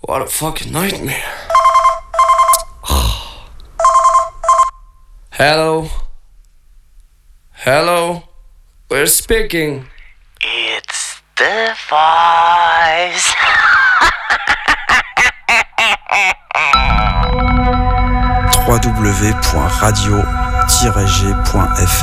What a fucking nightmare. Hello? Hello? We're speaking. It's the voice. www.radio-g.fr